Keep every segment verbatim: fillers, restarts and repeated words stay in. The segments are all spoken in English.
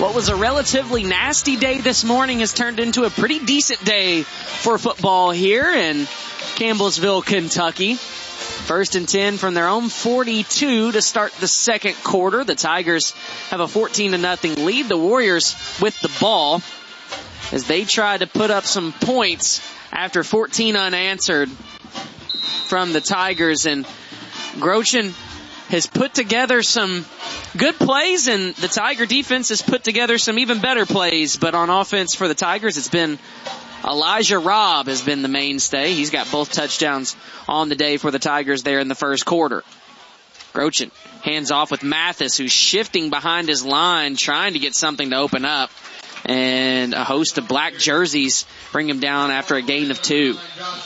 What was a relatively nasty day this morning has turned into a pretty decent day for football here in Campbellsville, Kentucky. First and ten from their own forty-two to start the second quarter. The Tigers have a fourteen to nothing lead. The Warriors with the ball as they try to put up some points after fourteen unanswered from the Tigers. And Grochin has put together some good plays, and the Tiger defense has put together some even better plays. But on offense for the Tigers, it's been Elijah Robb has been the mainstay. He's got both touchdowns on the day for the Tigers there in the first quarter. Grochin hands off with Mathis, who's shifting behind his line, trying to get something to open up. And a host of black jerseys bring him down after a gain of two.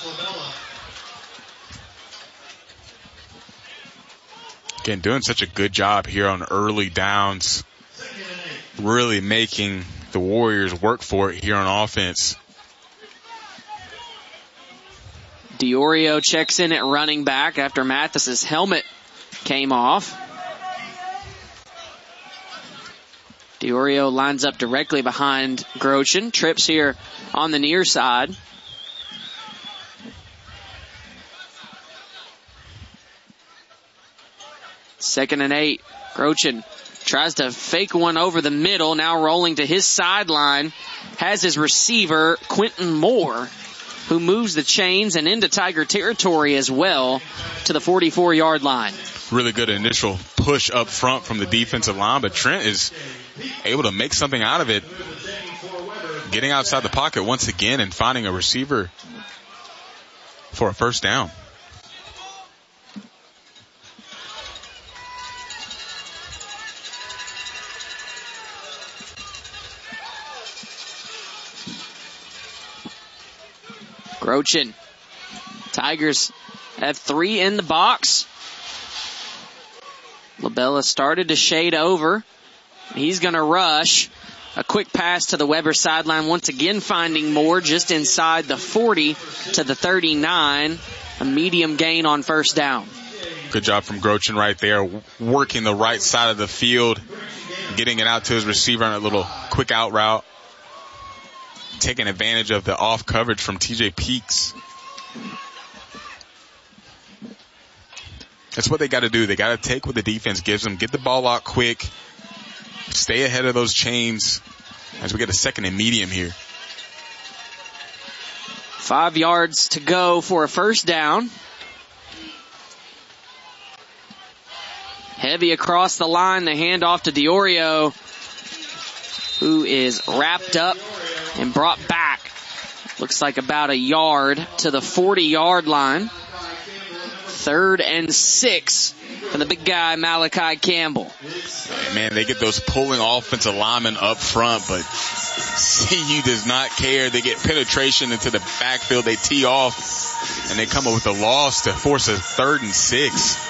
Again, doing such a good job here on early downs. Really making the Warriors work for it here on offense. Diorio checks in at running back after Mathis's helmet came off. Diorio lines up directly behind Grochin. Trips here on the near side. Second and eight. Grochin tries to fake one over the middle. Now rolling to his sideline. Has his receiver, Quentin Moore, who moves the chains and into Tiger territory as well to the forty-four-yard line. Really good initial push up front from the defensive line, but Trent is able to make something out of it, getting outside the pocket once again and finding a receiver for a first down. Grochin. Tigers have three in the box. LaBella started to shade over. He's going to rush. A quick pass to the Weber sideline, once again finding Moore just inside the forty to the thirty-nine. A medium gain on first down. Good job from Grochin right there, working the right side of the field, getting it out to his receiver on a little quick out route, taking advantage of the off coverage from T J Peaks. That's what they got to do. They got to take what the defense gives them, get the ball out quick, stay ahead of those chains as we get a second and medium here. Five yards to go for a first down. Heavy across the line, the handoff to Diorio, who is wrapped up and brought back. Looks like about a yard to the forty-yard line. Third and six for the big guy, Malachi Campbell. Man, they get those pulling offensive linemen up front, but C U does not care. They get penetration into the backfield. They tee off, and they come up with a loss to force a third and six.